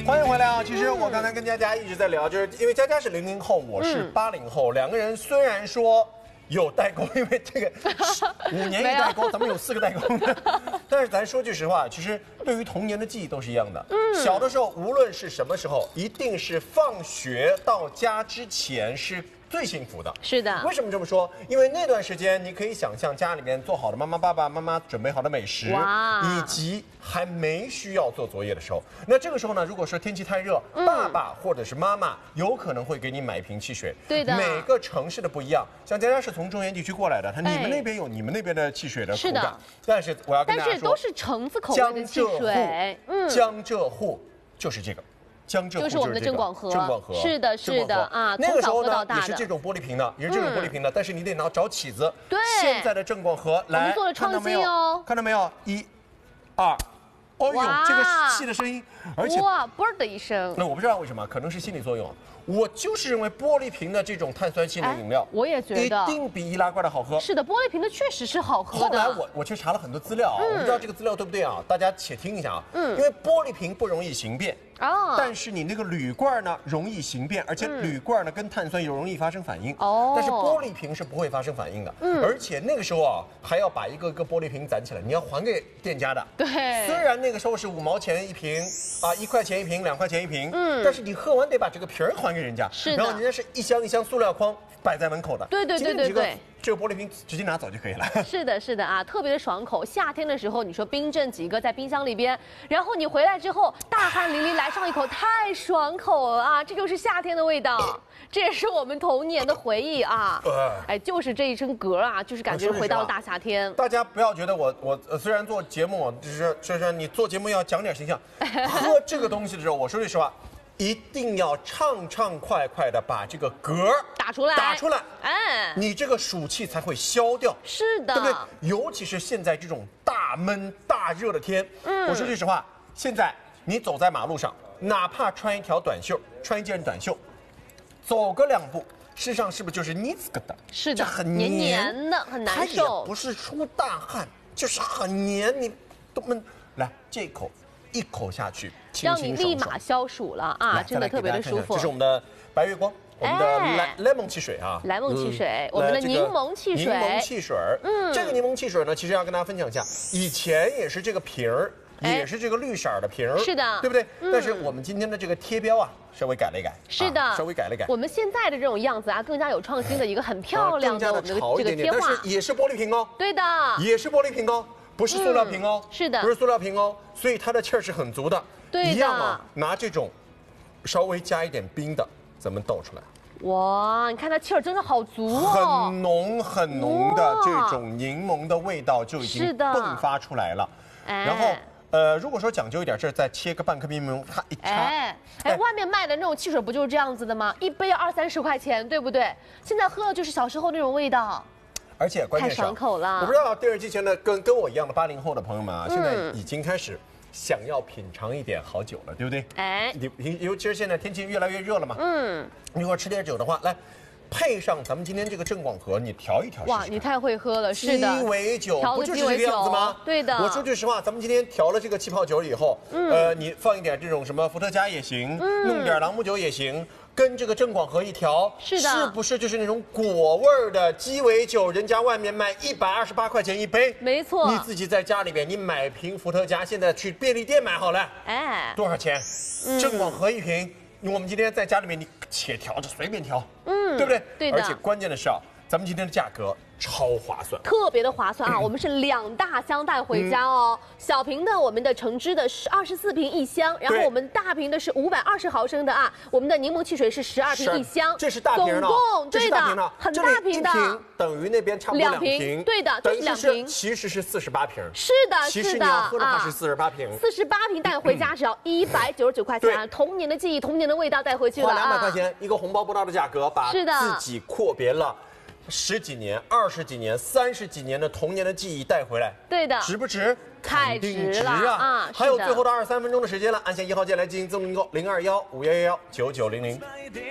欢迎回来啊！其实我刚才跟佳佳一直在聊，就是因为佳佳是00后，我是80后，两个人虽然说有代沟，因为这个5年一代沟，咱们有4个代沟呢。但是咱说句实话，其实对于童年的记忆都是一样的。小的时候，无论是什么时候，一定是放学到家之前是最幸福的。 是的。 为什么这么说？因为那段时间，你可以想象家里面做好的爸爸妈妈准备好的美食，以及还没需要做作业的时候。那这个时候呢，如果说天气太热，爸爸或者是妈妈有可能会给你买一瓶汽水。 对的。 每个城市的不一样，像佳佳是从中原地区过来的，你们那边有你们那边的汽水的口感。但是我要跟大家说， 都是橙子口味的汽水。 江浙沪就是这个。江浙沪就是我们的郑广和，是的，是的啊。 那个时候呢，也是这种玻璃瓶的，但是你得找起子。 对， 现在的郑广和来， 我们做了创新哦， 看到没有？1、2，哦呦，这个气的声音，而且哇，啵的一声。 那我不知道为什么，可能是心理作用。我就是认为玻璃瓶的这种碳酸性的饮料， 我也觉得一定比易拉罐的好喝。 是的，玻璃瓶的确实是好喝的。后来我去查了很多资料啊，我不知道这个资料对不对啊，大家且听一下啊。因为玻璃瓶不容易形变。但是你那个铝罐呢，容易形变，而且铝罐呢跟碳酸又容易发生反应。但是玻璃瓶是不会发生反应的。而且那个时候啊，还要把一个个玻璃瓶攒起来，你要还给店家的。 对。 虽然那个时候是5毛钱一瓶啊，1块钱一瓶，2块钱一瓶。但是你喝完得把这个瓶还给人家。 是的。 然后人家是一箱一箱塑料筐摆在门口的。 对。 这个玻璃瓶直接拿走就可以了。 是的啊，特别的爽口。夏天的时候，你说冰镇几个在冰箱里边，然后你回来之后大汗淋漓来上一口，太爽口了啊！这就是夏天的味道，这也是我们童年的回忆啊。就是这一声嗝啊，就是感觉回到了大夏天。 大家不要觉得我虽然做节目，就是你做节目要讲点形象，喝这个东西的时候，我说句实话。一定要畅畅快快的把这个嗝打出来，你这个暑气才会消掉。 是的， 对不对？尤其是现在这种大闷大热的天，我说句实话，现在你走在马路上，哪怕穿一件短袖，走个2步，身上是不是就是腻子疙瘩？ 是的， 很黏的，很难受。 它也不是出大汗，就是很黏，你都闷。来，这一口下去， 让你立马消暑了啊！真的特别的舒服。 这是我们的白月光，我们的lemon汽水啊， 莱蒙汽水，我们的柠檬汽水。 这个柠檬汽水呢，其实要跟大家分享一下，以前也是这个瓶儿，也是这个绿色的瓶儿， 是的， 对不对？但是我们今天的这个贴标啊，稍微改了一改。 是的， 稍微改了改。 我们现在的这种样子啊，更加有创新的一个很漂亮的我们的这个贴画， 但是也是玻璃瓶哦。 对的， 也是玻璃瓶哦。不是塑料瓶哦， 是的， 不是塑料瓶哦，所以它的气儿是很足的。 对的， 一样嘛，拿这种稍微加一点冰的，咱们倒出来。 哇，你看它气儿真的好足哦， 很浓很浓的这种柠檬的味道就已经迸发出来了。然后如果说讲究一点，这再切个半颗冰柠檬，它一插。 外面卖的那种汽水不就是这样子的吗？一杯20-30块钱，对不对？现在喝的就是小时候那种味道。 而且关键是， 太爽口了。 我不知道电视机前的跟我一样的80后的朋友们啊，现在已经开始想要品尝一点好酒了，对不对？尤其是现在天气越来越热了嘛。一会儿吃点酒的话，来配上咱们今天这个郑广和，你调一调。 哇，你太会喝了，是的。 鸡尾酒不就是这个样子吗？ 对的。 我说句实话，咱们今天调了这个气泡酒以后，你放一点这种什么伏特加也行，弄点朗姆酒也行。跟这个郑广和一调， 是的， 是不是就是那种果味儿的鸡尾酒？人家外面卖128块钱一杯， 没错。 你自己在家里边，你买瓶伏特加，现在去便利店买好了，多少钱？郑广和一瓶，我们今天在家里面你且调着随便调，对不对？ 对的。 而且关键的是啊，咱们今天的价格超划算， 特别的划算啊！我们是2大箱带回家哦。小瓶的我们的橙汁的是24瓶一箱，然后我们大瓶的是520毫升的啊。我们的柠檬汽水是12瓶一箱， 这是大瓶的， 总共对的，很大瓶的， 一瓶等于那边差不多2瓶， 对的，这是2瓶， 其实是48瓶。 是的， 其实你要喝的话是48瓶 ，48瓶带回家只要199块钱，童年的记忆、童年的味道带回去了花200块钱一个红包不到的价格，把自己阔别了10几年、20几年、30几年的童年的记忆带回来， 对的， 值不值？ 太值了啊！ 还有最后的23分钟的时间了，按下1号键来进行自动订购，0215119900。